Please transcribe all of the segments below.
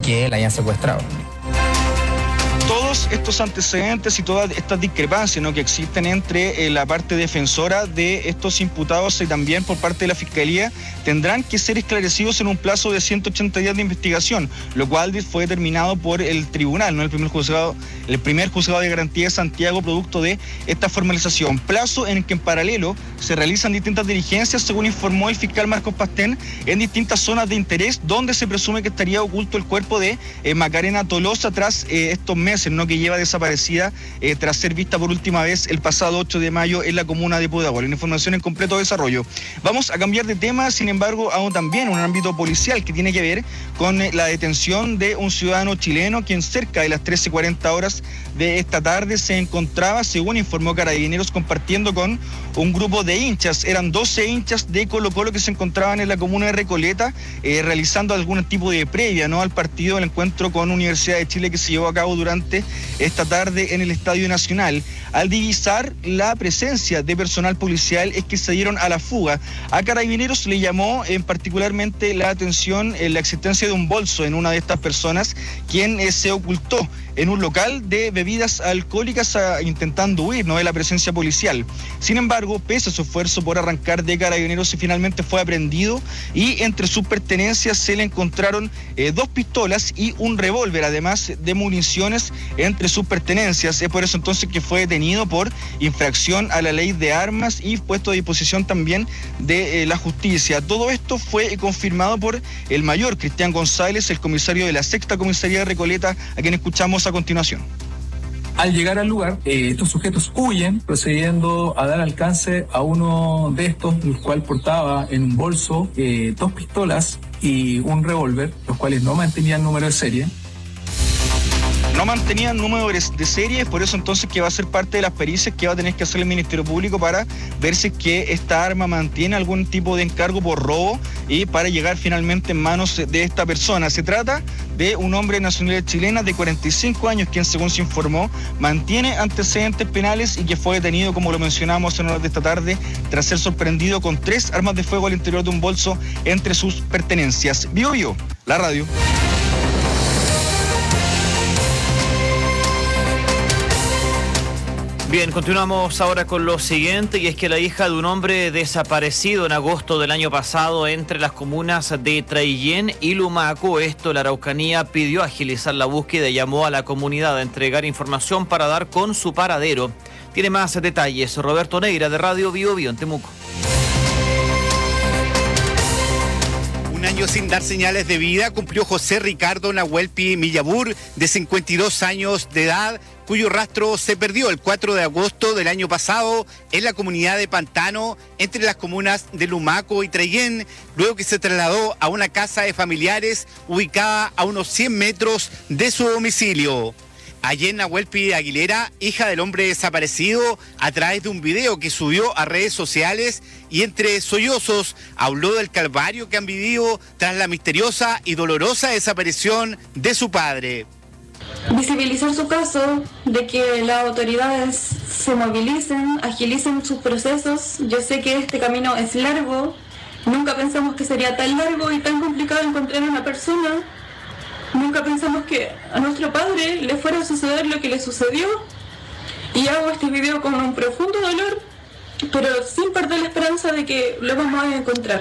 que la hayan secuestrado. Todos estos antecedentes y todas estas discrepancias, ¿no?, que existen entre la parte defensora de estos imputados y también por parte de la Fiscalía tendrán que ser esclarecidos en un plazo de 180 días de investigación, lo cual fue determinado por el tribunal, ¿no?, el primer juzgado de garantía de Santiago, producto de esta formalización. Plazo en el que en paralelo se realizan distintas diligencias, según informó el fiscal Marcos Pastén, en distintas zonas de interés donde se presume que estaría oculto el cuerpo de Macarena Tolosa tras estos meses, ¿no?, que lleva desaparecida tras ser vista por última vez el pasado 8 de mayo en la comuna de Pudahuel. Una información en completo desarrollo. Vamos a cambiar de tema, sin embargo, aún también un ámbito policial que tiene que ver con la detención de un ciudadano chileno quien cerca de las 13:40 horas de esta tarde se encontraba, según informó Carabineros, compartiendo con un grupo de hinchas. Eran 12 hinchas de Colo-Colo que se encontraban en la comuna de Recoleta realizando algún tipo de previa, ¿no?, al partido del encuentro con Universidad de Chile que se llevó a cabo durante esta tarde en el Estadio Nacional. Al divisar la presencia de personal policial es que se dieron a la fuga. A Carabineros le llamó particularmente la atención la existencia de un bolso en una de estas personas, quien se ocultó en un local de bebidas alcohólicas intentando huir, ¿no?, de la presencia policial. Sin embargo, pese a su esfuerzo por arrancar de Carabineros, finalmente fue aprehendido y entre sus pertenencias se le encontraron 2 pistolas y un revólver, además de municiones entre sus pertenencias. Es por eso entonces que fue detenido por infracción a la ley de armas y puesto a disposición también de la justicia. Todo esto fue confirmado por el mayor Cristian González, el comisario de la 6ª Comisaría de Recoleta, a quien escuchamos a continuación. Al llegar al lugar, estos sujetos huyen, procediendo a dar alcance a uno de estos, el cual portaba en un bolso 2 pistolas y un revólver, los cuales no mantenían número de serie. No mantenían número de serie, por eso entonces que va a ser parte de las pericias que va a tener que hacer el Ministerio Público para ver si es que esta arma mantiene algún tipo de encargo por robo y para llegar finalmente en manos de esta persona. Se trata de un hombre de nacionalidad chilena de 45 años, quien, según se informó, mantiene antecedentes penales y que fue detenido, como lo mencionamos en horas de esta tarde, tras ser sorprendido con 3 armas de fuego al interior de un bolso entre sus pertenencias. Bio, la radio. Bien, continuamos ahora con lo siguiente, y es que la hija de un hombre desaparecido en agosto del año pasado entre las comunas de Traillén y Lumaco, la Araucanía, pidió agilizar la búsqueda y llamó a la comunidad a entregar información para dar con su paradero. Tiene más detalles Roberto Neira, de Radio Bio en Temuco. Un año sin dar señales de vida cumplió José Ricardo Nahuelpi Millabur, de 52 años de edad, cuyo rastro se perdió el 4 de agosto del año pasado en la comunidad de Pantano, entre las comunas de Lumaco y Traillén, luego que se trasladó a una casa de familiares ubicada a unos 100 metros de su domicilio. Ayer Nahuelpi Aguilera, hija del hombre desaparecido, a través de un video que subió a redes sociales y entre sollozos habló del calvario que han vivido tras la misteriosa y dolorosa desaparición de su padre. Visibilizar su caso, de que las autoridades se movilicen, agilicen sus procesos. Yo sé que este camino es largo, nunca pensamos que sería tan largo y tan complicado encontrar a una persona. Nunca pensamos que a nuestro padre le fuera a suceder lo que le sucedió, y hago este video con un profundo dolor, pero sin perder la esperanza de que lo vamos a encontrar.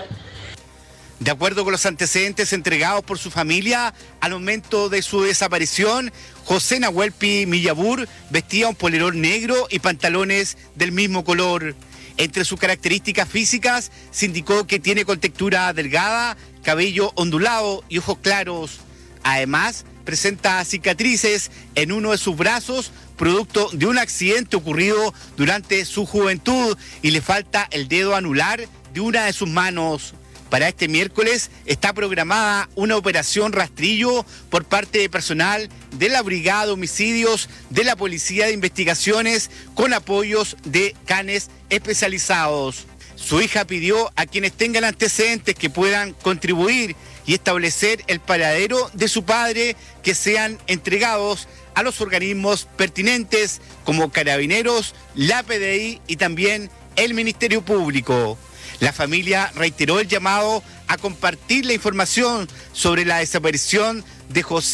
De acuerdo con los antecedentes entregados por su familia, al momento de su desaparición, José Nahuelpi Millabur vestía un polerón negro y pantalones del mismo color. Entre sus características físicas se indicó que tiene contextura delgada, cabello ondulado y ojos claros. Además, presenta cicatrices en uno de sus brazos, producto de un accidente ocurrido durante su juventud, y le falta el dedo anular de una de sus manos. Para este miércoles está programada una operación rastrillo por parte de personal de la Brigada de Homicidios de la Policía de Investigaciones con apoyos de canes especializados. Su hija pidió a quienes tengan antecedentes que puedan contribuir y establecer el paradero de su padre que sean entregados a los organismos pertinentes como Carabineros, la PDI y también el Ministerio Público. La familia reiteró el llamado a compartir la información sobre la desaparición de José